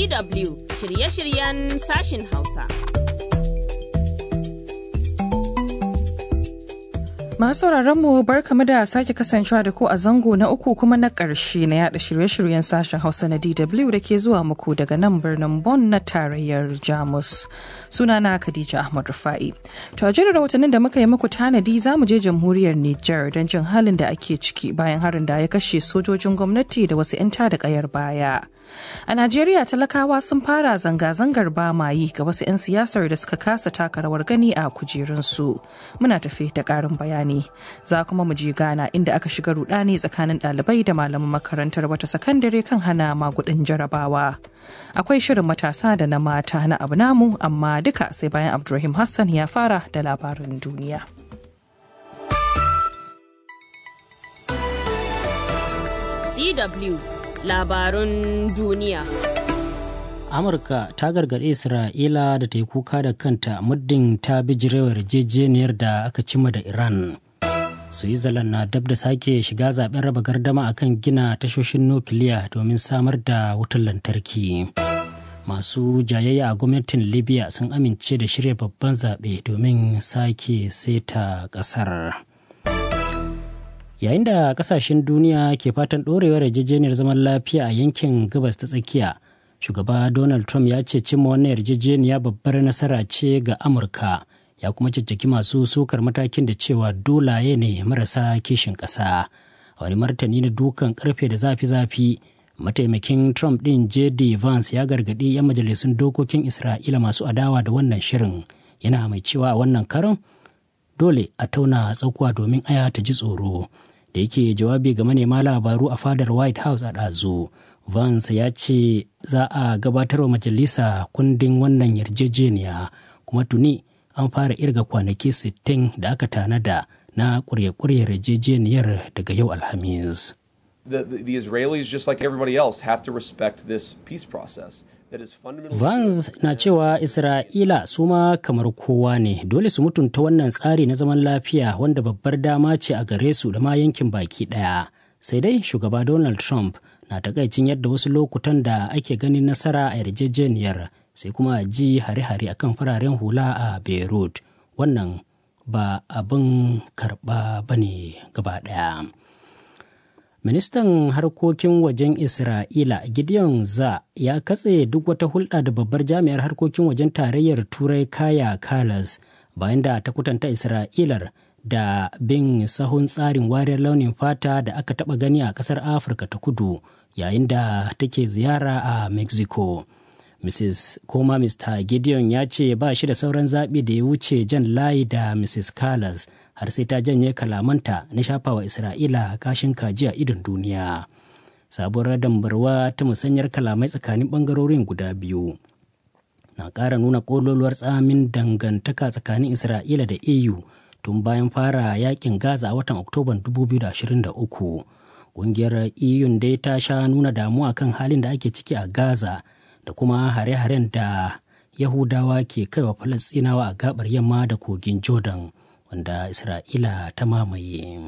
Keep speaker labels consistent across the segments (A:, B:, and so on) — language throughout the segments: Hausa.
A: DW shirye-shiryen sashin Hausa.
B: Masu mu barkamu da sake kasancewa da ku a zango na uku kuma na ƙarshe na yada shirye-shiryen sashen Hausa na DW da ke zuwa muku daga nan birnin Bonn na tarayyar Jamus. Sunana Khadija Ahmad Rufa'i. To a jerin rahotannin da muka yi muku tanadi za mu je jamhuriyar Nijar don jin halin da ake ciki bayan harin da ya kashe sojojin gwamnati da wasu 'yan tada kayar baya. A Najeriya talakawa sun fara zanga-zangar bamayi ga wasu 'yan siyasar da suka kasa taka rawar gani a kujerunsu. Muna tafe da ƙarin bayani. Za kuma mu je Ghana inda aka shiga rudani tsakanin ɗalibai da malaman makarantar wata sakandare kan hana magudin jarabawa. Akwai shirin matasa da na mata na abu namu amma duka sai bayan Abdulrahim Hassan ya fara da labarin duniya.
A: DW labarun duniya.
C: Amurka ta gargaɗi Isra'ila da ta yi kuka da kanta muddin ta bijirewa yarjejeniyar da aka cima da Iran. Switzerland na dab da sake shiga zaben raba gardama akan gina tashoshin nukiliya domin samar da wutar lantarki. Masu jayayya a gwamnatin Libya sun amince da shirya babban zaɓe domin sake seta ƙasar. Yayin da ƙasashen duniya ke fatan ɗorewar yarjejeniyar zaman lafiya a yankin gabas ta tsakiya, shugaba Donald Trump ya ce cimma wannan yarjejeniya babbar nasara ce ga Amurka, ya kuma caccaki masu sukar matakin da cewa dolaye ne marasa kishin ƙasa. A wani martani na dukan karfe da zafi-zafi, mataimakin Trump ɗin J.D. Vance ya gargaɗi 'yan majalisun dokokin Isra'ila masu adawa da wannan shirin, yana mai cewa a wannan karon dole a tauna tsakuwa domin aya ta ji tsoro. Da yake jawabi ga manema labaru a fadar White House a ɗazu, Vance ya ce za a gabatar wa majalisa kundin wannan yarjejeniya kuma tuni an fara irga kwanaki 60 da aka tanada na kurye-kurye yarjejeniyar daga yau Alhamis.
D: The Israelis, just like everybody else, have to respect this peace process.
C: Vance na cewa Isra'ila su ma kamar kowa ne, dole su mutunta wannan tsari na zaman lafiya wanda babbar dama ce a gare su da ma yankin baki ɗaya. Sai dai shugaba Donald Trump na takaicin yadda wasu lokutan da ake ganin nasara a yarjejeniyar sai kuma a ji hare-hare akan fararen hula a Beirut. Wannan ba abin karɓa ba ne gaba ɗaya. Ministan harkokin wajen Isra'ila Gideon Za ya katse duk wata hulɗa da babbar jami'ar harkokin wajen tarayyar Turai Kaya Kallas bayan da ta kutanta Isra'ilar da bin sahun tsarin wariyar launin fata da aka taɓa gani a ƙasar Afirka ta kudu yayin da take ziyara a Mexico. Mr. Gideon ya ce ba shi da sauran zaɓi da ya wuce jan layi da Mrs. Kallas har sai ta janye kalamanta na shafawa Isra'ila kashin kaji a idon duniya. Sabuwar dambarwa ta musanyar kalamai tsakanin ɓangarorin guda biyu na ƙara nuna ƙololuwar tsamin dangantaka tsakanin Isra'ila da EU tun bayan fara yakin Gaza a watan Oktoban 2023. Ƙungiyar EU dai ta sha nuna damuwa kan halin da ake ciki a Gaza da kuma hare-haren da Yahudawa ke kaiwa Falasɗinawa a gabar yamma da kogin Jordan wanda Isra'ila ta mamaye.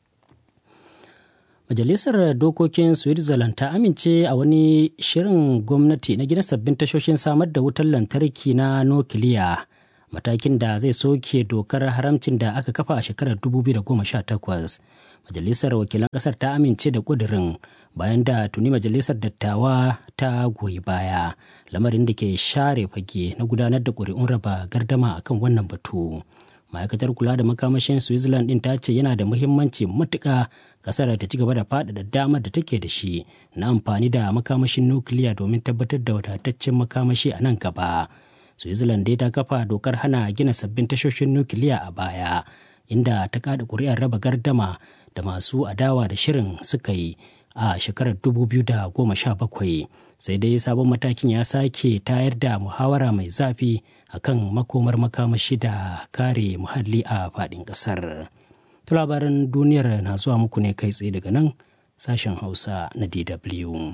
C: Majalisar Dokokin Switzerland ta amince a wani shirin gwamnati na gina sabbin tashoshin samar da wutar lantarki na nukiliya, matakin da zai soke dokar haramcin da aka kafa a shekarar 2018. Majalisar Wakilan Ƙasar ta amince da ƙudurin bayan da tuni Majalisar Dattawa ta goyi baya, lamarin da ke share fage na gudanar da ƙuri'un raba gardama akan wannan batu. Ma'aikatar kula da makamashin Switzerland ɗin ta ce yana da muhimmanci matuƙa ƙasar ta ci gaba da faɗaɗa damar da take da shi na amfani da makamashin nukiliya domin tabbatar da wadataccen makamashi a nan gaba. Switzerland dai ta kafa dokar hana gina sabbin tashoshin nukiliya a baya, inda ta kada ƙuri'ar raba gardama da masu adawa da shirin suka yi a shekarar 2017. Sai dai sabon matakin ya sake tayar da muhawara mai zafi akan makomar makamashi da kare muhalli a faɗin ƙasar. Labaran duniyar na zuwa muku ne kai tsaye daga nan sashen Hausa na DW.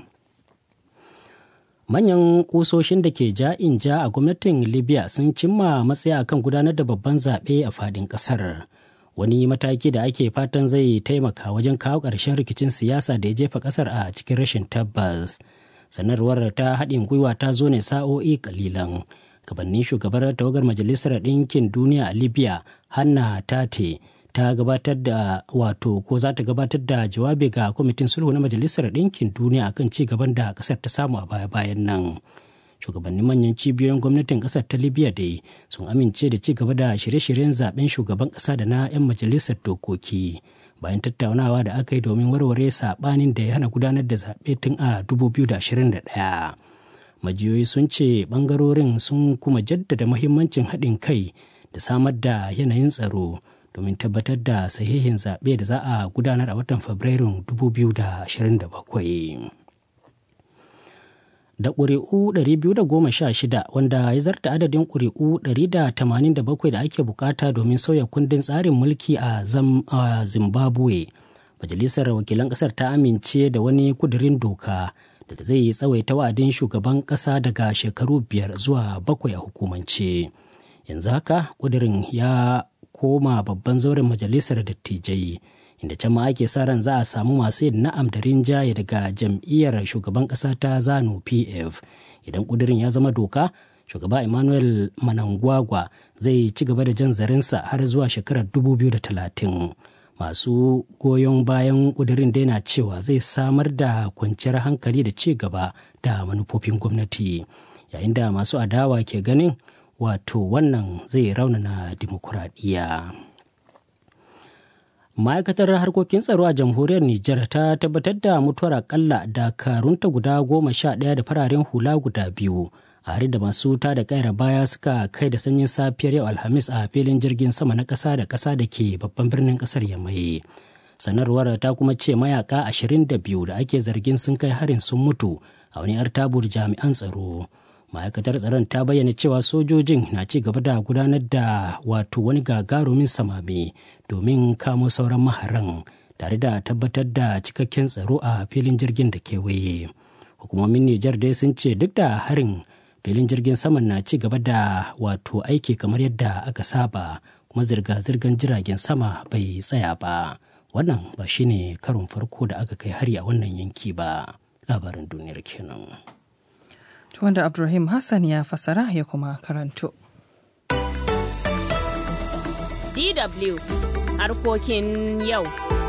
C: Manyan kusoshin da ke ja'in ja a gwamnatin Libya sun cimma matsaya kan gudanar da babban zaɓe a faɗin ƙasar. Wani mataki da ake fatan zai taimaka wajen kawo ƙarshen rikicin siyasa da ya jefa ƙasar a cikin rashin tabbas. Sanarwar ta haɗin gwiwa ta zo ne sa'o'i kalilan gabanin shugabar tawagar Majalisar Ɗinkin Duniya a Libya, Hanna Tate, ta gabatar da za ta gabatar da jawabi ga kwamitin sulhu na Majalisar Ɗinkin Duniya akan ci gaban da ƙasar ta samu a baya-bayan nan. Shugabannin manyan cibiyoyin gwamnatin ƙasar ta Libya dai sun amince da ci gaba da shirye-shiryen zaben shugaban ƙasa da na 'yan majalisar dokoki bayan tattaunawa da aka yi domin warware saɓanin da ya hana gudanar da zaɓe tun a 2021. Majiyoyi sun ce ɓangarorin sun kuma jaddada muhimmancin haɗin kai da samar da yanayin tsaro domin tabbatar da sahihin zaɓe da za a gudanar a watan Fabrairun 2027. Da ƙuri'u 216 wanda ya zarta adadin ƙuri'u 187 da ake bukata domin sauya kundin tsarin mulki a Zimbabwe. Majalisar wakilan ƙasar ta amince da wani kudirin doka da zai tsawaita wa'adin shugaban ƙasa daga shekaru 5 zuwa 7 a hukumance. Yanzu haka kudirin ya koma babban zauren majalisar dattijai, inda can ma ake sa ran za a samu masu yin na'am da rinjaye daga jam'iyyar shugaban ƙasa ta ZANU PF. Idan ƙudurin ya zama doka, shugaba Emmanuel Mnangagwa zai ci gaba da jan zarinsa har zuwa shekarar 2030. Masu goyon bayan ƙudurin dai na cewa zai samar da kwanciyar hankali da ci gaba da manufofin gwamnati, yayin da masu adawa ke ganin wannan zai raunana dimokuraɗiyya. Ma'aikatar harkokin tsaro a jamhuriyar Nijar ta tabbatar da mutuwar akalla dakarunta guda 11 da fararen hula guda 2 a harin da masu tada kayar baya suka kai da sanyin safiyar yau Alhamis a filin jirgin sama na ƙasa da ƙasa da ke babban birnin ƙasar Yamai. Sanarwar ta kuma ce mayaka 22 da ake zargin sun kai harin sun mutu a wani artabur jami'an tsaro. Ma'aikatar tsaron ta bayyana cewa sojojin na ci gaba da gudanar da wani gagarumin samame domin kamo sauran maharan tare da tabbatar da cikakken tsaro a filin jirgin da kewaye. Hukumomin Nijar dai sun ce duk da harin, filin jirgin saman na ci gaba da aiki kamar yadda aka saba, kuma zirga-zirgar jiragen sama bai tsaya ba. Wannan ba shine karon farko da aka kai hari a wannan yanki ba. Labarin duniyar kenan.
B: Wanda Abdulrahim Hassan ya fasara ya kuma karanto.
A: DW harkokin yau.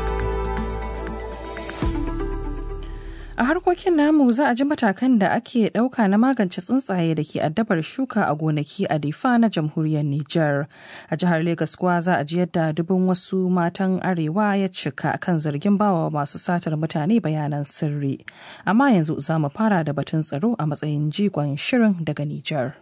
B: A harkokin namu za a ji matakan da ake ɗauka na magance tsuntsaye da ke addabar shuka a gonaki a Difa na jamhuriyar Nijar. A jihar Legas kuwa za a ji yadda dubin wasu matan arewa ya cika kan zargin bawa masu satar mutane bayanan sirri. Amma yanzu za mu fara da batun tsaro a matsayin jigon shirin daga Nijar.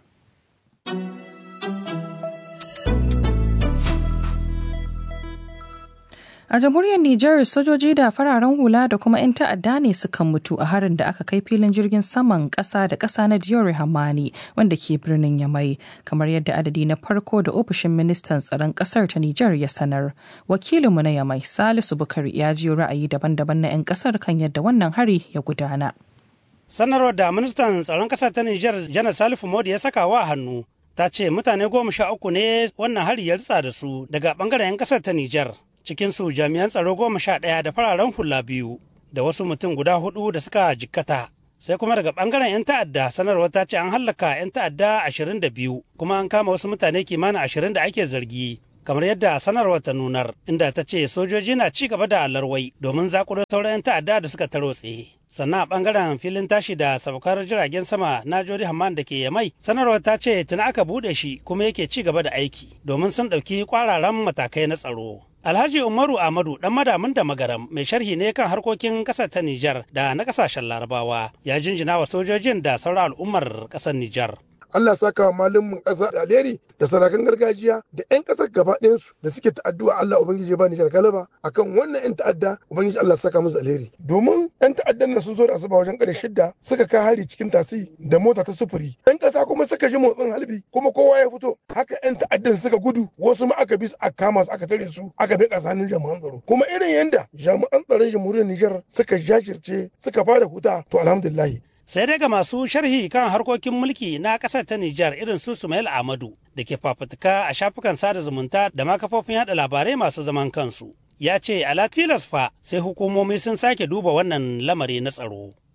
B: A jamhuriyar Nijar, sojoji da fararen hula da kuma 'yan ta'adda ne suka mutu a harin da aka kai filin jirgin saman ƙasa da ƙasa na Diori Hamani wanda ke birnin Yamai, kamar yadda adadi na farko da ofishin ministan tsaron ƙasar ta Nijar ya sanar. Wakilinmu na Yamai, Salisu Bukari, ya jiyo ra'ayi daban-daban na 'yan ƙasar kan yadda wannan hari ya gudana.
E: Sanarwar da ministan tsaron ƙasar ta Nijar, Janar Salifu Modi ya saka wa hannu, ta ce mutane 13 ne wannan hari ya ritsa da su daga ɓangaren 'yan ƙasar ta Nijar. Cikinsu jami'an tsaro 11 da fararen hula 2 da wasu mutum guda 4 da suka jikkata. Sai kuma daga bangaren 'yan ta'adda sanarwar ta ce an hallaka 'yan ta'adda 22 kuma an kama wasu mutane kimanin 20 da ake zargi. Kamar yadda sanarwar ta nunar, inda ta ce sojoji na ci gaba da larwai domin zakulo sauran 'yan ta'adda da suka tarotse. Sannan a bangaren filin tashi da saukar jiragen sama na Jori Hamman da ke Yamai, sanarwar ta ce tuni aka bude shi kuma yake ci gaba da aiki domin sun ɗauki kwararan matakai na tsaro. Alhaji Umaru Ahmadu dan madamin da magaram mai sharhi ne kan harkokin kasar ta Nijar da na kasashen Larabawa ya jinjina wa sojojin da sauran al'ummar kasar Nijar.
F: Allah saka wa malumin ƙasa da alheri da sarakan gargajiya da 'yan ƙasar gaba ɗayansu da suke ta'addu'a Allah Ubangiji ba Nijar galaba akan wannan 'yan ta'adda Ubangiji Allah saka musu alheri. Domin 'yan ta'addan nan sun zo da asuba wajen ƙarshe 6 suka kai hari cikin tasi da mota ta sufuri. 'Yan ƙasa kuma suka ji motsin halbi kuma kowa ya fito. Haka 'yan ta'addan suka gudu wasu ma aka bi su aka kama su aka tare su aka bi hannun jami'an tsaro. Kuma irin yanda jami'an tsaron jamhuriyar Nijar suka jajirce suka fara huta to alhamdulillah.
E: Sai dai ga masu sharhi kan harkokin mulki na ƙasar ta Nijar irin su Sumail Ahmadu da ke fafutuka a shafukan sada zumunta da ma kafofin yada labarai masu zaman kansu. Ya ce ala tilas fa sai hukumomi sun sake duba wannan lamari na tsaro.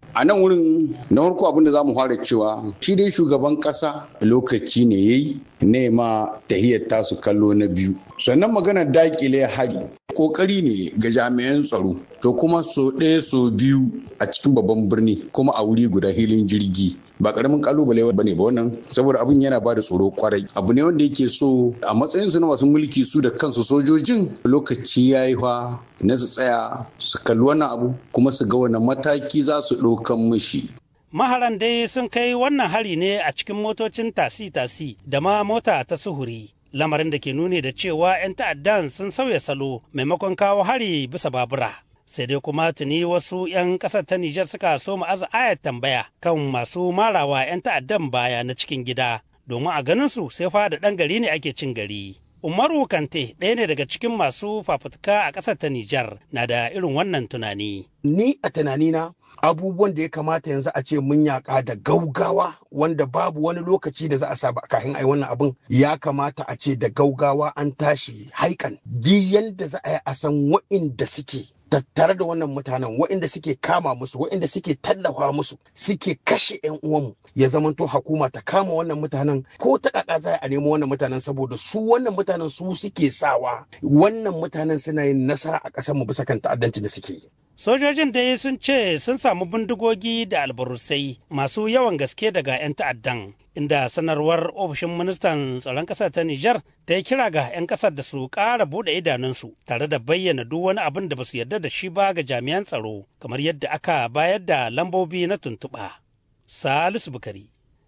G: A nan wurin na farko abin da za mu fara cewa shi dai shugaban ƙasa lokaci ne ya yi nema tahiyar tasu kallo na biyu. Sannan maganar daƙile hari kokari ne ga jami'an tsaro to kuma so ɗaya so biyu a cikin babban birni kuma a wuri guda hilin jirgi ba karamin kalubale ba ne ba wannan saboda abin yana ba da tsoro kwarai abu ne wanda yake so a matsayinsu na masu mulki su da kansu sojojin lokaci ya yi fa na su tsaya su kalli wannan abu kuma su ga wani mataki za su ɗaukan mishi.
E: Maharan dai sun kai wannan hari ne a cikin motocin tasi-tasi da ma mota ta suhuri. Lamarin da ke nuni da cewa 'yan ta'addan sun sauya salo maimakon kawo hari bisa babura. Sai dai kuma tuni wasu 'yan ƙasar ta Nijar suka so ma'aza ayar tambaya kan masu marawa 'yan ta'addan baya na cikin gida. Domin a ganin su sai fa da ɗan gari ne ake cin gari. Umaru Kante ɗaya ne daga cikin masu fafutuka a ƙasar ta Nijar na da irin wannan tunani.
H: Ni a tunanina abubuwan da ya kamata yanzu a ce mun yaƙa da gaugawa wanda babu wani lokaci da za a saba kafin ai wannan abin ya kamata a ce da gaugawa an tashi haikan duk yanda za a yi a san wa'inda suke tattare da wannan mutanen wa'inda suke kama musu wa'inda suke tallafa musu suke kashe 'yan uwanmu ya zamanto hukuma ta kama wannan mutanen ko ta kaka za a nemo wannan mutanen saboda su wannan mutanen su suke sawa wannan mutanen suna yin nasara a ƙasar mu bisa kan ta'addanci da suke yi.
E: Sojojin dai sun ce sun samu bindigogi da albarusai masu yawan gaske daga 'yan ta'addan, inda sanarwar ofishin ministan tsaron ƙasar ta Nijar ta yi kira ga 'yan ƙasar da su ƙara buɗe idanunsu tare da bayyana duk wani abin da ba su yarda da shi ba ga jami'an tsaro, kamar yadda aka bayar da lambobi na tuntuɓa. Salisu Bukari,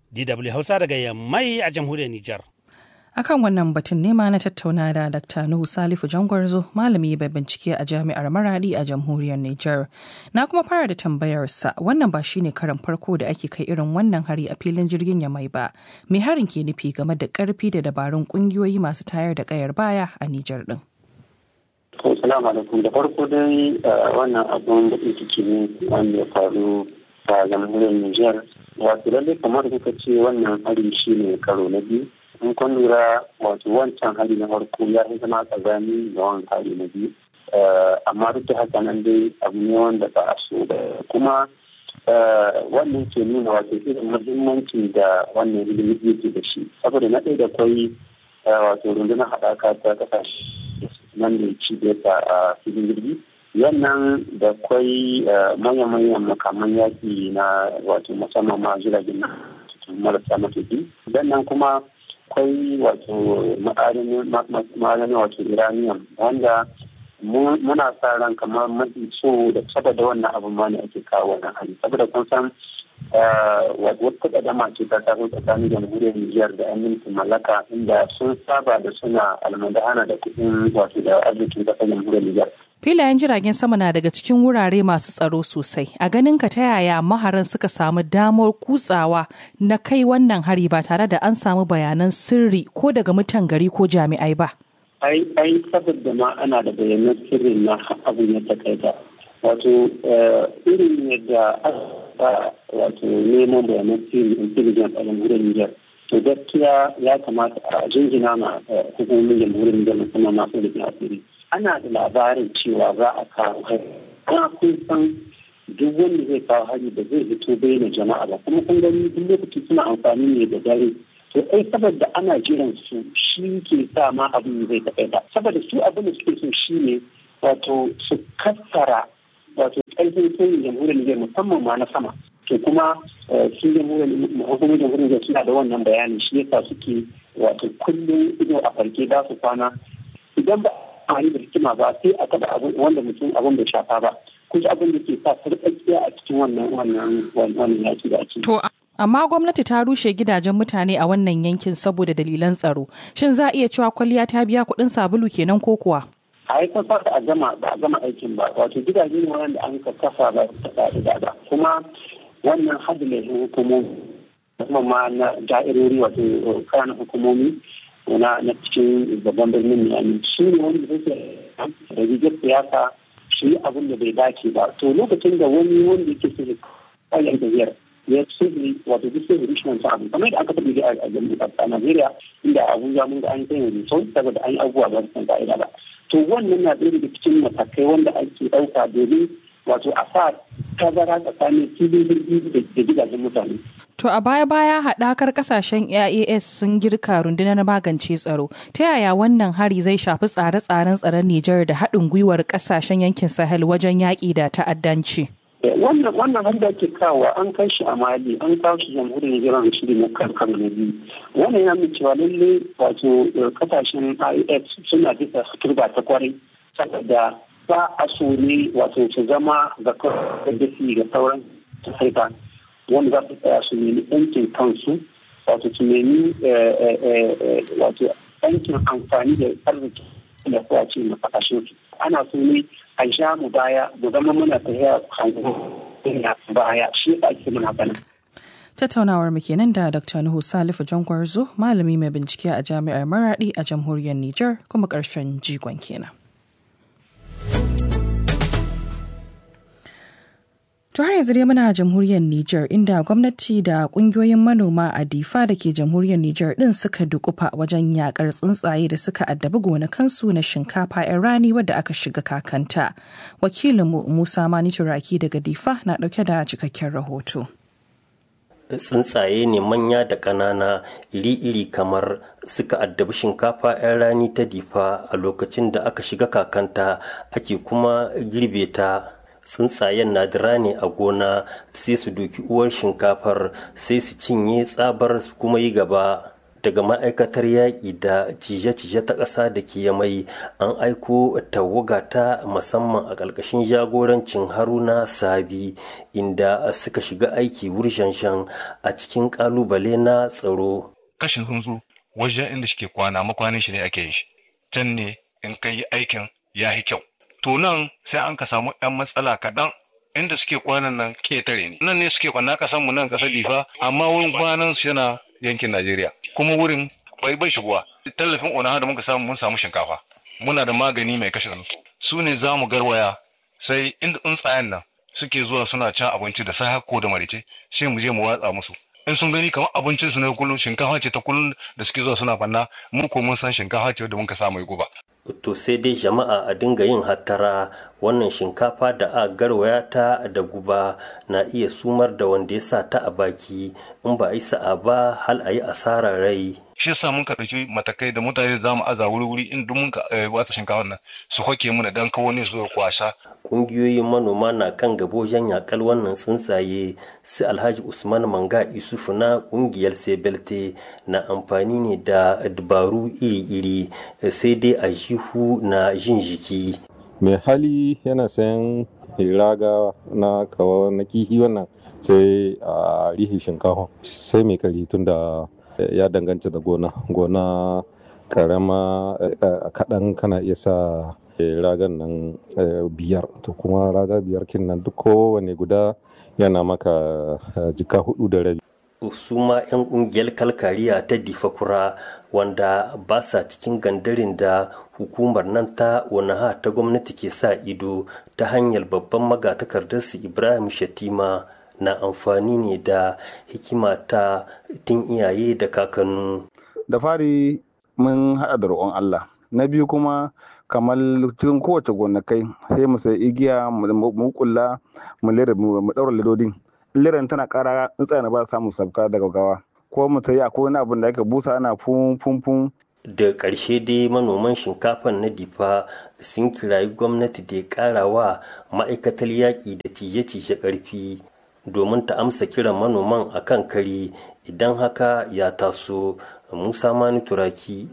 E: DW Hausa daga Yammai a jamhuriyar Nijar.
B: Akan wannan batun nema na tattauna da Dr. Nuhu Salifu Jangwarzo, malami bai bincike a jami'ar Maradi a jamhuriyar Nijar. Na kuma fara da tambayarsa, wannan ba shine karan farko da ake kai irin wannan hari a filin jirgin Yamai ba. Me harin ke nufi game da karfi da dabarun kungiyoyi masu tayar da kayar baya a Nijar din?
I: Assalamu alaikum. Da farko dai wannan abun da ciki ne wanda ya faru a jamhuriyar Nijar. Wato lallai kamar kuka ce wannan hari shine karo na biyu. In kun lura wato wancan hali na farko ya yi zama tsazani da wani hali na biyu amma duk da haka nan dai abu ne wanda ba a so ba kuma wannan ke nuna wato irin muhimmanci da wannan ilimi yake da shi saboda na ɗaya da kwai wato rundunar haɗaka ta kasashe nan da ci da a filin jirgi yannan da kwai manya-manyan makaman yaƙi na wato musamman ma jiragen marasa matuƙi nan kuma akwai wato ma'adanin wato iranium wanda muna sa ran kamar mafi so da saboda wannan abin ma ne ake kawo wannan hali saboda kun san wata kadama ce ta taso tsakanin jamhuriyar Nijar da 'yan mulkin mallaka inda sun saba da suna almundahana da kuɗin wato da arzikin ƙasar jamhuriyar Nijar.
B: Filayen jiragen sama na daga cikin wurare masu tsaro sosai. A ganin ka ta yaya maharan suka samu damar kutsawa na kai wannan hari ba tare da an samu bayanan sirri ko daga mutan gari ko jami'ai ba?
I: Ai saboda ma ana da bayanan sirri na abin ya takaita. Wato irin yadda aka wato neman bayanan sirri intelligence a jamhuriyar Nijar. To gaskiya ya kamata a jingina ma hukumomin jamhuriyar Nijar musamman masu da asiri. Ana da labarin cewa za a kawo hari kuma kun san duk wanda zai kawo hari da zai fito bayyana jama'a ba kuma kun gani duk lokaci suna amfani ne da dare to saboda ana jiran su shi ke sa ma abin zai takaita saboda su abin da suke so shi ne wato su kassara wato ƙarfin soyin jamhuriyar Nijar musamman ma na sama to kuma su hukumar jamhuriyar Nijar suna da wannan bayanin shi yasa suke wato kullum ido a farke ba su kwana idan ba amfani da hikima ba sai a taba wanda mutum abin bai shafa ba kuma abin da ke sa sarƙaƙiya a cikin wannan yaki da ake.
B: To amma gwamnati ta rushe gidajen mutane a wannan yankin saboda dalilan tsaro. Shin za a iya cewa kwalliya ta biya kuɗin sabulu kenan ko kuwa?
I: A yi kusa ba a gama aikin ba wato gidaje ne wanda an kafa ba ta ba kuma wannan hadin hukumomi ma na da'irori wato kayan hukumomi na cikin babban birnin Miami shi ne wanda suke da rigar siyasa shi abin da bai dace ba to lokacin da wani wanda yake so kayan tafiyar ya sirri wato duk sai rishman ta abu kamar da aka taɓa a a Najeriya inda Abuja mun ga an kai wani sau saboda an yi abubuwa ba su ka'ida ba to wannan na ɗaya daga cikin matakai wanda ake ɗauka domin wato a sa tazara tsakanin filin da gidajen mutane.
B: To a baya-baya haɗakar ƙasashen EAS sun girka rundunar magance tsaro. Ta yaya wannan hari zai shafi tsare-tsaren tsaron Nijar da haɗin gwiwar ƙasashen yankin Sahel wajen yaƙi da ta'addanci?
I: Wannan har da ke kawo an kai shi a Mali, an kawo shi jamhuriyar Nijar da shiri na karkar na biyu. Wannan ya nuna cewa lalle wato ƙasashen IAS suna bisa turba ta kwarai saboda ba a so ne wato su zama ga kawai ga sauran Afirka wanda za su tsaya su nemi yankin kansu wato su nemi wato yankin amfani da arziki da kowace na kasashen su ana so ne a sha mu baya mu zama muna tafiya baya shi ake muna bana.
B: Tattaunawar mu kenan da Dr. Nuhu Salifu Jangwarzo, malami mai bincike a Jami'ar Maradi a Jamhuriyar Nijar, kuma ƙarshen jigon kenan. To har yanzu dai muna jamhuriyar Nijar inda gwamnati da kungiyoyin manoma a Difa da ke jamhuriyar Nijar din suka dukufa wajen yakar tsuntsaye da suka addabi gonakansu na shinkafa 'yan rani wadda aka shiga kakanta. Wakilinmu Musa Mani Turaki daga Difa na dauke da cikakken rahoto.
J: Tsuntsaye ne manya da ƙanana iri-iri kamar suka addabi shinkafa 'yan rani ta Difa a lokacin da aka shiga kakanta ake kuma girbe ta. Tsuntsayen nadira ne a gona sai su doki uwar shinkafar sai su cinye tsabar su kuma yi gaba. Daga ma'aikatar yaƙi da cije-cije ta ƙasa da ke Yamai an aiko tawaga ta musamman a ƙarƙashin jagorancin Haruna Sabi inda suka shiga aiki wurshanshan a cikin ƙalubale na tsaro.
K: Kashin tsuntsu wajen inda shi ke kwana makwanin shi ne ake yin shi, can ne in kai aikin ya yi kyau. To nan sai an ka samu 'yan matsala kaɗan inda suke kwanan nan ketare ne. Nan ne suke kwana ƙasan mu nan ƙasar Difa amma wurin kwanan su yana yankin Najeriya. Kuma wurin bai shigowa. Tallafin onaha da muka samu mun samu shinkafa. Muna da magani mai kashe tsuntsu. Su ne za mu garwaya sai inda tsuntsayen nan suke zuwa suna cin abinci da sai ko da marice sai mu je mu watsa musu. In sun gani kamar abincin su ne kullum shinkafa ce ta kullum da suke zuwa suna banna mu ko mun san shinkafa ce da muka samu guba.
J: To sai dai jama'a a dinga yin hattara wannan shinkafa da a garwaya ta da guba na iya sumar da wanda ya sa ta a baki in ba a yi sa'a ba hal a yi asarar rai.
K: Shi yasa mun ka ɗauki matakai da mutane za mu aza wuri in duk mun ka watsa shinkafar nan su hoke mu da dan kawo ne su kwasha.
J: Ƙungiyoyin manoma na kan gabo wajen yakal wannan tsuntsaye su Alhaji Usman Manga Isufu na ƙungiyar Sebelte na amfani ne da dabaru iri-iri sai dai a jihu na jin jiki.
L: Mai hali yana sayan raga na kawo na kihi wannan sai a rihi shinkafa sai mai kari tun da ya danganta da gona karama kaɗan kana iya sa ragan nan biyar to kuma raga biyar kin nan duk kowane guda yana maka jika 4.5.
J: Su ma 'yan ƙungiyar kalkariya ta Difakura wanda ba sa cikin gandarin da hukumar nan ta onaha ta gwamnati ke sa ido ta hanyar babban magatakardarsu Ibrahim Shatima na amfani ne da hikima ta tun iyaye da kakannu.
L: Da fari mun haɗa da roƙon Allah. Na biyu kuma kamar cikin kowace gonakai sai mu sai igiya mu kulla mu ɗaura ledodin. Liran tana ƙara tsuntsaye ba samu sabka daga gawa. Ko mu sai akwai wani abin da ake busa ana fun.
J: Da ƙarshe dai manoman shinkafan na Difa sun kirayi gwamnati da ya ƙara wa ma'aikatar yaƙi da cije-cije ƙarfi domin ta amsa kiran manoman a kan kari idan haka ya taso. Musa Mani Turaki,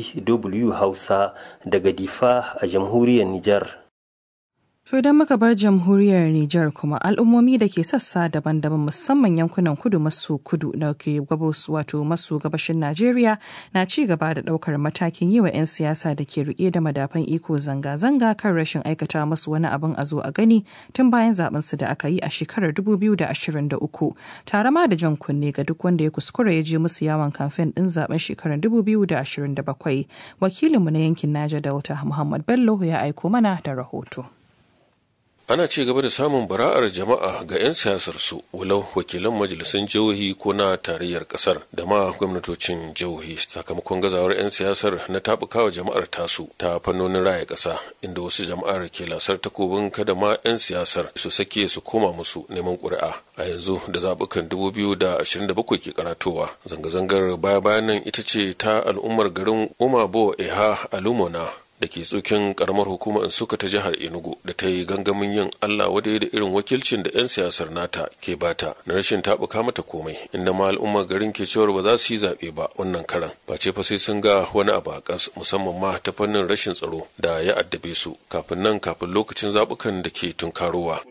J: DW Hausa daga Difa a jamhuriyar Nijar.
B: To idan muka bar jamhuriyar Nijar kuma al'ummomi da ke sassa daban-daban musamman yankunan kudu maso kudu da ke gabas wato maso gabashin Najeriya na ci gaba da daukar matakin yi wa 'yan siyasa da ke rike da madafan iko zanga-zanga kan rashin aikata masu wani abin a zo a gani tun bayan zaben su da aka yi a shekarar 2023 tare ma da jan kunne ga duk wanda ya kuskura ya je musu yawon kamfen din zaben shekarar 2027. Wakilinmu na yankin Niger Delta Muhammad Bello ya aiko mana da rahoto.
M: ana ci gaba da samun bara'ar jama'a ga 'yan siyasar su walau wakilan majalisun jihohi ko na tarayyar kasar da ma gwamnatocin jihohi sakamakon gazawar 'yan siyasar na tabukawa jama'ar tasu ta fannonin raya kasa inda wasu jama'ar ke lasar takobin kada ma 'yan siyasar su sake su koma musu neman ƙuri'a a yanzu da zaɓukan 2027 ke karatowa. Zanga-zangar baya-bayan nan ita ce ta al'ummar garin Umabo Eha Alumona da ke tsokin karamar hukumar Nsukka ta jihar Enugu da ta yi gangamin yin Allah wadai da irin wakilcin da 'yan siyasar nata ke bata na rashin tabuka mata komai, inda ma al'ummar garin ke cewar ba za su yi zaɓe ba wannan karan ba ce fa sai sun ga wani abu a ƙas, musamman ma ta fannin rashin tsaro da ya addabe su kafin lokacin zaɓukan da ke tunkarowa.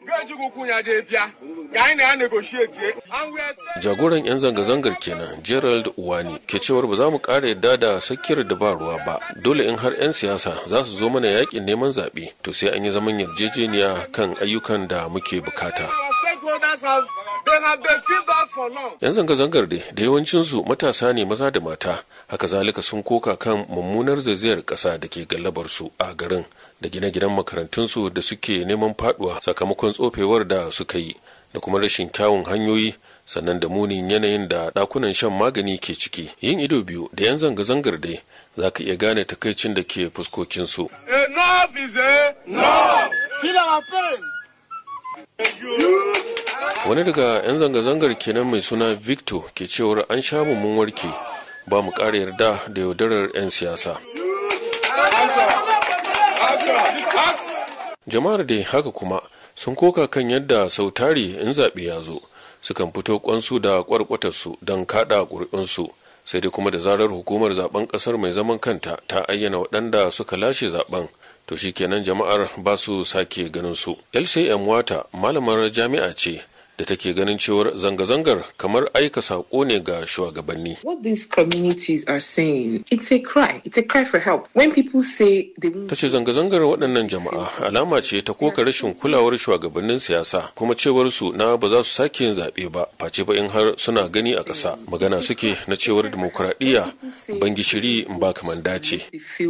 M: Jagoran 'yan zanga-zangar kenan Gerald Uwani ke cewar ba za mu ƙara yadda da sakiyar da ba ruwa ba, dole in har 'yan siyasa za su zo mana yakin neman zaɓe to sai an yi zaman yarjejeniya kan ayyukan da muke bukata. 'Yan zanga-zangar dai da yawancinsu matasa ne maza da mata, haka zalika sun koka kan mummunar zaizayar ƙasa da ke gallabar su a garin da gine-ginen makarantunsu da suke neman faduwa sakamakon tsofewar da suka yi da kuma rashin kyawun hanyoyi, sannan da munin yanayin da ɗakunan shan magani ke ciki. Yin ido biyu da 'yan zanga-zangar dai za ka iya gane takaicin da ke fuskokinsu. Wani daga 'yan zanga-zangar kenan mai suna Victor ke cewar an sha mun warke, ba mu ƙara yarda da yaudarar 'yan siyasa. Jama'ar dai haka kuma sun koka kan yadda sautari in zaɓe ya zo sukan fito kwansu da kwarkwatarsu don kaɗa ƙuri'unsu, sai dai kuma da zarar hukumar zaben ƙasar mai zaman kanta ta ayyana waɗanda suka lashe zaben to shikenan jama'ar ba su sake ganin su. LCM Wata malamar jami'a ce da take ganin cewar zanga-zangar kamar aika saƙo ne ga shugabanni.
N: What these communities are saying, it's a cry for help. When people say they won't...
M: Tace zanga-zangar waɗannan jama'a alama ce ta koka rashin kulawar shugabannin siyasa, kuma cewar su na ba za su sake yin zaɓe ba face ba in har suna gani a ƙasa. Magana suke na cewar dimokuraɗiyya ban gishiri in ba kaman dace.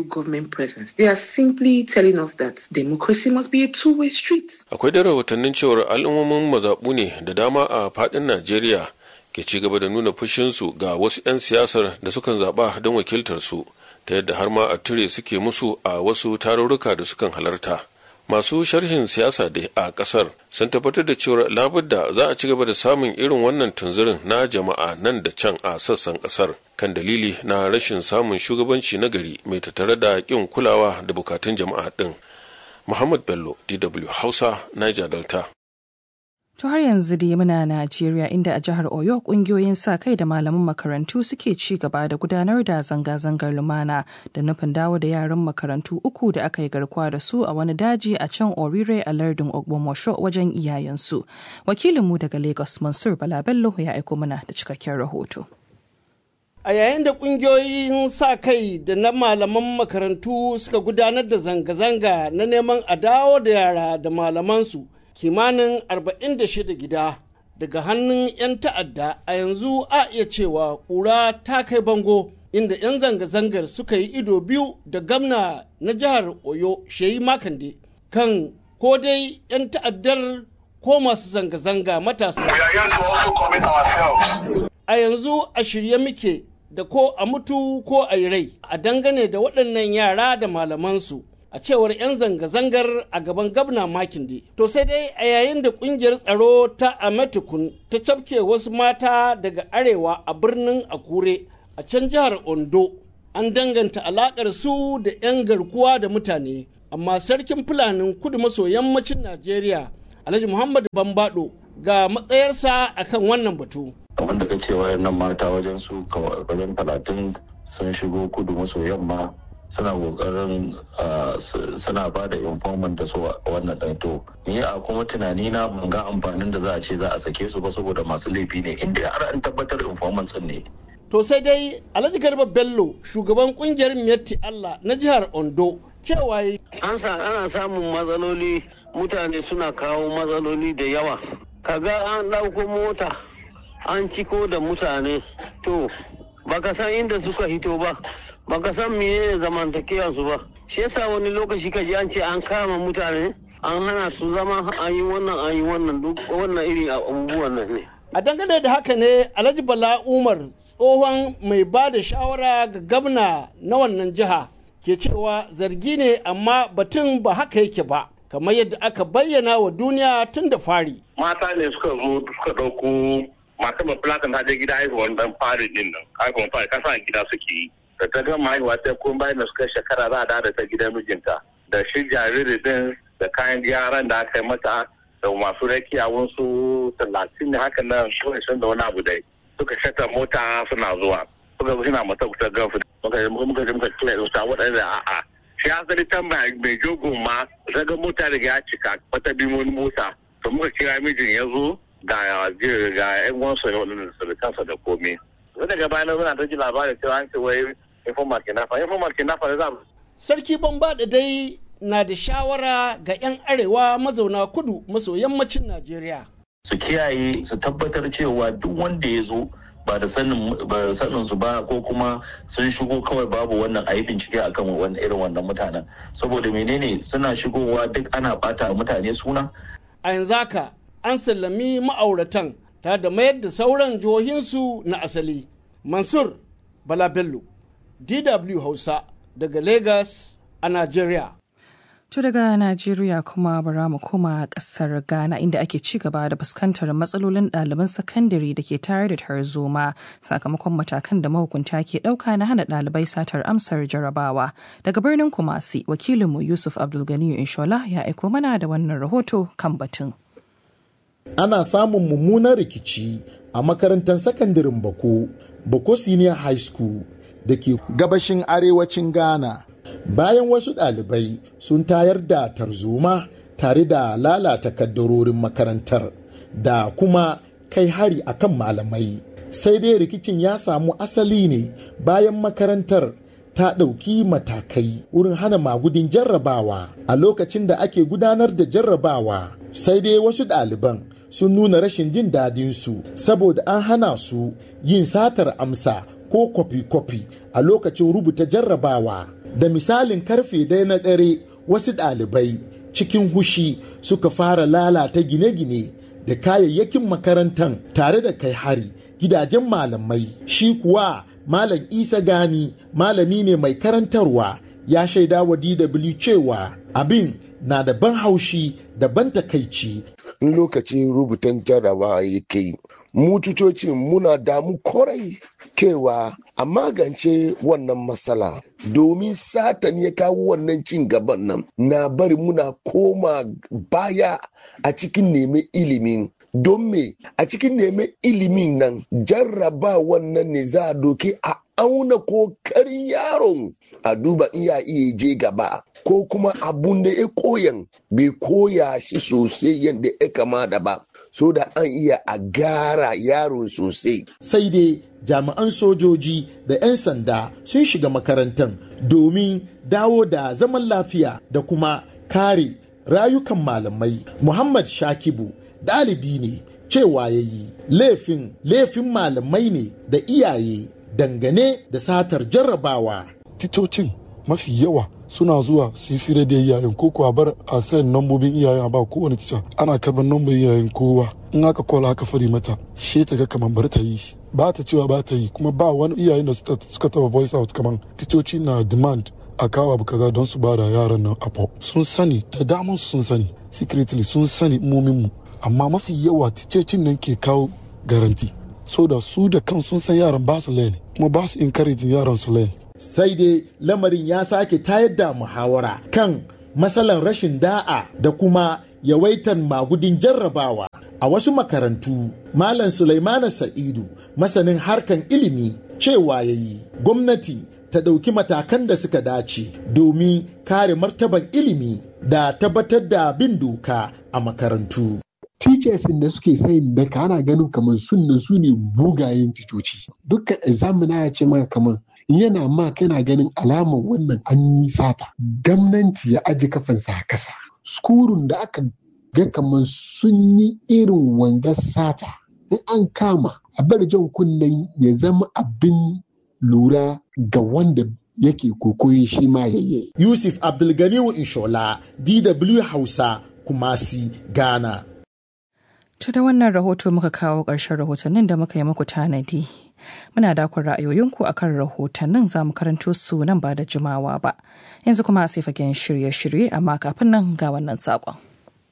N: They are simply telling us that democracy must be a two-way street.
M: Akwai da rahotannin cewar al'ummomin mazaɓu ne da dama a fadin Najeriya ke ci gaba da nuna fushinsu ga wasu 'yan siyasar da sukan zaɓa don wakiltar su, ta yadda har ma a ture suke musu a wasu tarurruka da sukan halarta. Masu sharhin siyasa dai a ƙasar sun tabbatar da cewar labudda za a ci gaba da samun irin wannan tunzirin na jama'a nan da can a sassan ƙasar kan dalili na rashin samun shugabanci na gari mai tattare da ƙin kulawa da bukatun jama'a ɗin. Muhammad Bello, DW Hausa, Niger Delta.
B: To har yanzu dai muna Najeriya, inda a jihar Oyo kungiyoyin sa kai da malaman makarantu suke ci gaba da gudanar da zanga-zangar lumana da nufin dawo da yaran makarantu 3 da aka yi garkuwa da su a wani daji a can Orire a lardin Ogbomosho wajen iyayensu. Wakilinmu daga Lagos Mansur Balabello ya aiko mana da cikakken rahoto.
E: A yayin da kungiyoyin sa kai da na malaman makarantu suka gudanar da zanga-zanga na neman a dawo da yara da malamansu kimanin 46 gida daga hannun 'yan ta'adda, a yanzu a iya cewa ƙura ta kai bango, inda 'yan zanga-zangar suka yi ido biyu da gwamna na jihar Oyo Sheyi Makinde kan ko dai 'yan ta'addar ko masu zanga-zanga matasa. A yanzu a shirye muke da ko a mutu ko a yi rai a dangane da waɗannan yara da malamansu, a cewar 'yan zanga-zangar a gaban gabna Makinde. To sai dai a yayin da kungiyar tsaro ta Ametukun ta cafke wasu mata daga arewa a birnin Akure a can jihar Ondo, an danganta alakar su da 'yan garkuwa da mutane, amma sarkin Fulanin kudu maso yammacin Najeriya Alhaji Muhammadu Bambado ga matsayarsa akan wannan batu.
O: Wanda ka ce wayannan mata wajen su wajen 30 sun shigo kudu maso yamma suna kokarin suna ba da informant da su wannan ɗan. To ni a kuma tunani na ban ga amfanin da za a ce za a sake su ba, saboda masu laifi ne inda har an tabbatar informant ne.
E: To sai dai Alhaji Garba Bello, shugaban kungiyar Miyatti Allah na jihar Ondo, cewa
P: ana samun matsaloli, mutane suna kawo matsaloli da yawa. Kaga an ɗauko mota an ciko da mutane, to baka san inda suka hito ba, baka san menene zamantakewar su ba. Shi yasa wani lokaci kaji an ce an kama mutane an hana su zama an yi wannan duk wannan iri abubuwan nan ne.
E: A dangane da haka ne Alhaji Bala Umar tsohon mai ba da shawara ga gwamna na wannan jiha ke cewa zargi ne amma batun ba haka yake ba kamar yadda aka bayyana wa duniya tun da fari.
Q: Mata ne suka zo suka ɗauko mata mai fulakan ta je gida haihuwar dan fari din nan haihuwar fari kasa gida suke yi da ta gama haihuwa ta kuma bayan da suka shekara za a da ta gidan mijinta da shi jariri din da kayan yaran da aka yi mata da masu rakiya wasu 30 ne haka nan sun da wani abu dai suka shata mota suna zuwa suka zo suna mata kuta gafi muka kila da waɗanda a'a shi asali ta mai jogon ma zaga mota daga ya cika wata bi wani mota to muka kira mijin ya zo ga yan wansu ne waɗanda su kansa da komai zai daga bayan muna ta ji labarin cewa an ce wai informal kidnapper za mu.
E: Sarki Bambaɗa dai na da shawara ga 'yan arewa mazauna kudu maso yammacin Najeriya.
O: Su kiyaye su tabbatar cewa duk wanda ya zo ba da sanin su ba ko kuma sun shigo kawai babu wannan a yi bincike akan irin wannan mutanen saboda menene suna shigowa duk ana bata mutane suna.
E: A yanzu haka an sallami ma'auratan tare da mayar da sauran jihohinsu na asali. Mansur Bala Bello, DW Hausa daga Lagos a Najeriya.
B: To daga Najeriya kuma bara mu koma kasar Ghana inda ake ci gaba da fuskantar matsalolin ɗaliban sakandare da ke tare da tarzoma sakamakon matakan da mahukunta ke ɗauka na hana ɗalibai satar amsar jarabawa. Daga birnin Kumasi, wakilinmu Yusuf Abdulganiyu Inshola ya aiko mana da wannan rahoto kan batun.
R: Ana samun mummunan rikici a makarantar sakandaren Bako Senior High School da ke gabashin arewacin Ghana. Bayan wasu ɗalibai sun tayar da tarzoma tare da lalata kaddarorin makarantar da kuma kai hari akan malamai. Sai dai rikicin ya samu asali ne bayan makarantar ta ɗauki matakai wurin hana magudin jarrabawa a lokacin da ake gudanar da jarrabawa. Sai dai wasu ɗaliban sun nuna rashin jin dadinsu saboda an hana su yin satar amsa ko kwafi-kwafi a lokacin rubuta jarrabawa. Da misalin karfe 1 na dare wasu ɗalibai cikin hushi suka fara lalata gine-gine da kayayyakin makarantar tare da kai hari gidajen malamai. Shi kuwa Malam Isa Gani malami ne mai karantarwa ya shaida wa DW cewa abin na da ban haushi da ban takaici.
F: In lokacin rubutan jarrabawa yake mu tutocin muna damu kwarai kewa a magance wannan matsala domin satan ya kawo wannan cin gaban nan na bari muna koma baya a cikin neman ilimin. Don me a cikin neman ilimin nan jarraba wannan ne za a doke a auna kokarin yaron a duba in ya iya je gaba ko kuma abun da ya koyan bai koya shi sosai yadda ya kamata ba so da an iya a gara yaron sosai.
R: Sai dai jami'an sojoji da 'yan sanda sun shiga makarantar domin dawo da zaman lafiya da kuma kare rayukan malamai. Muhammad Shakibu ɗalibi ne cewa ya yi laifin malamai ne da iyaye dangane da satar jarrabawa.
S: Titocin mafi yawa suna zuwa su yi fira da iyayen ko kuwa bar a sayan nambobin iyayen a ba kowane tica ana karban nambobin iyayen kowa in aka kola aka fari mata she ta ga kamar bar ta yi ba ta cewa ba ta yi kuma ba wani iyayen da suka taba voice out kamar titoci na demand a kawo abu kaza don su ba da yaran nan apo sun sani da daman sun sani secretly sun sani mu amma mafi yawa ticecin nan ke kawo garanti so da su da kan sun san yaran ba su lane kuma ba su encouraging yaran su lane.
R: Sai dai lamarin ya sake tayar da muhawara kan matsalar rashin da'a da kuma yawaitan magudin jarrabawa a wasu makarantu. Malam Sulaimana Sa'idu masanin harkan ilimi cewa yayi gwamnati ta ɗauki matakan da suka dace domin kare martaban ilimi da tabbatar da bin doka a makarantu.
T: Teachers da suke sayin daka ana ganin kamar su ne bugayen titoci. Dukkan examiner ya ce maka kamar yana ma kana ganin alamar wannan an yi sata. Gwamnati ya aji kafansa a kasa. Skurun da aka ga kamar sun yi irin wanga sata. In an kama a bar jan kunnen ya zama abin lura ga wanda yake kokoyi shi ma yayye.
R: Yusuf Abdulganiyu Inshola, DW Hausa, Kumasi, Ghana.
B: To da wannan rahoto muka kawo ƙarshen rahotannin da muka yi muku tanadi. Muna dakon ra'ayoyinku akan rahotannin za mu karanto su nan ba da jimawa ba. Yanzu kuma sai fagen shirye-shirye amma kafin nan ga wannan saƙon.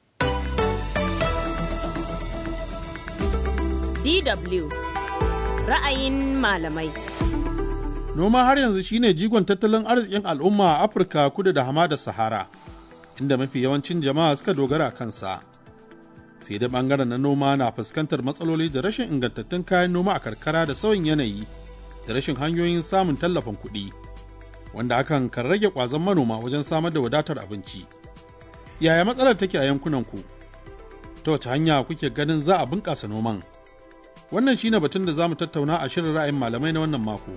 A: DW ra'ayin malamai.
U: Noma har yanzu shine jigon tattalin arzikin al'umma a Afirka kudu da hamadar Sahara, inda mafi yawancin jama'a suka dogara kansa. Sai da bangaren na noma na fuskantar matsaloli da rashin ingantattun kayan noma a karkara da sauyin yanayi da rashin hanyoyin samun tallafin kuɗi, wanda hakan kan rage ƙwazon manoma wajen samar da wadatar abinci. Yaya matsalar take a yankunanku? Ta wace hanya kuke ganin za a bunƙasa noman? Wannan shine batun da za mu tattauna a shirin ra'ayin malamai na wannan mako.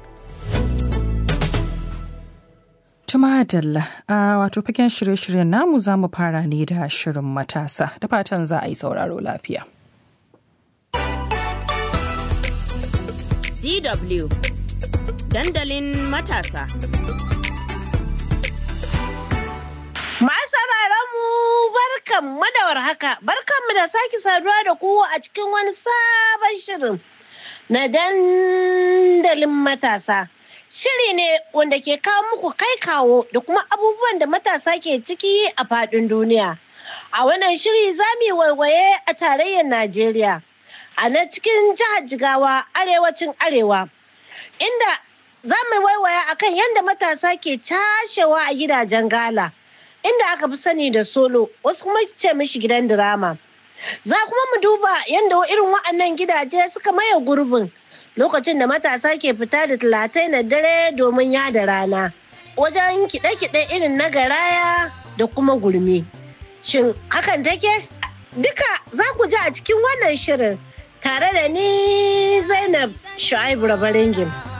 B: Tuma Dalla, a wato fagen shirye-shiryen namu za mu fara ne da shirin matasa, da fatan za a yi sauraro lafiya.
A: DW dandalin matasa.
V: Barkanmu da warhaka, barkanmu da sake saduwa da ku a cikin wani sabon shirin na dandalin matasa. Shiri ne wanda ke kawo muku kai kawo da kuma abubuwan da matasa ke ciki a faɗin duniya. A wannan shiri za mu yi waiwaye a tarayyar Najeriya, a na cikin jihar Jigawa, arewacin Arewa, inda za mu waiwaya akan yadda matasa ke cashewa a gidajen gala, inda aka fi sani da solo, wasu kuma ce mishi gidan dirama. Za kuma mu duba yadda irin wa'annan gidaje suka maye gurbin lokacin da matasa ke fita da talatai na dare domin yada rana, wajen kiɗe-kiɗe irin na garaya da kuma gurmi. Shin hakan take? Duka za ku ji a cikin wannan shirin tare da ni Zainab Shu'aibu Rabaringin.